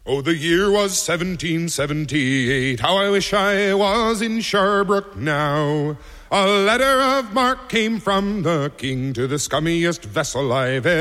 Oh, the year was 1778. How I wish I was in Sherbrooke now. A letter of marque came from the king to the scummiest vessel I've